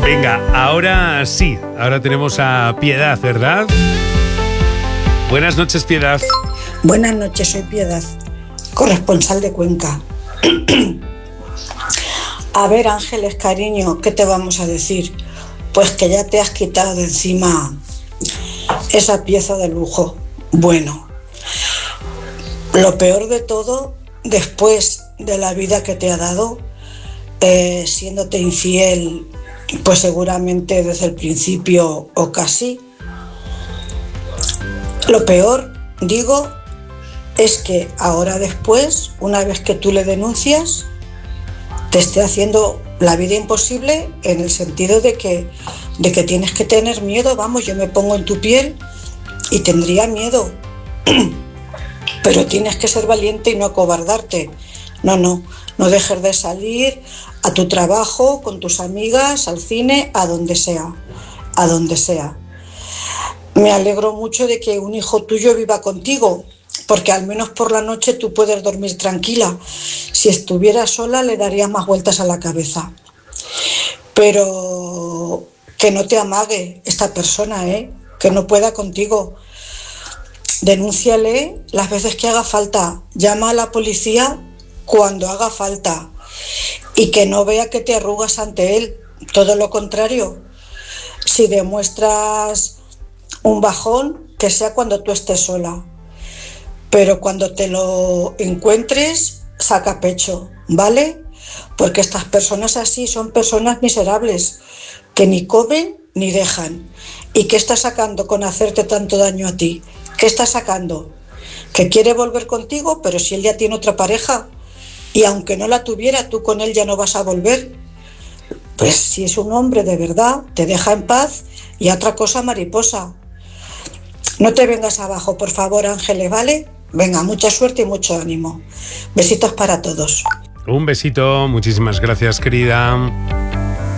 Venga, ahora sí, ahora tenemos a Piedad, ¿verdad? Buenas noches, Piedad. Buenas noches, soy Piedad, corresponsal de Cuenca. A ver, Ángeles, cariño, ¿qué te vamos a decir? Pues que ya te has quitado de encima esa pieza de lujo. Bueno, lo peor de todo, después de la vida que te ha dado, siéndote infiel, pues seguramente desde el principio o casi, lo peor, digo, es que ahora después, una vez que tú le denuncias, te esté haciendo la vida imposible en el sentido de que tienes que tener miedo. Vamos, yo me pongo en tu piel y tendría miedo. Pero tienes que ser valiente y no acobardarte. No dejes de salir a tu trabajo, con tus amigas, al cine, a donde sea. Me alegro mucho de que un hijo tuyo viva contigo, porque al menos por la noche tú puedes dormir tranquila. Si estuviera sola le daría más vueltas a la cabeza. Pero que no te amague esta persona, que no pueda contigo. Denúnciale las veces que haga falta, llama a la policía cuando haga falta, y que no vea que te arrugas ante él, todo lo contrario. Si demuestras un bajón, que sea cuando tú estés sola, pero cuando te lo encuentres, saca pecho, ¿vale? Porque estas personas así son personas miserables, que ni comen ni dejan. ¿Y qué está sacando con hacerte tanto daño a ti? ¿Qué está sacando? Que quiere volver contigo, pero si él ya tiene otra pareja, y aunque no la tuviera, tú con él ya no vas a volver. Pues si es un hombre de verdad, te deja en paz, y a otra cosa, mariposa. No te vengas abajo, por favor, Ángeles, ¿vale? Venga, mucha suerte y mucho ánimo. Besitos para todos. Un besito, muchísimas gracias, querida.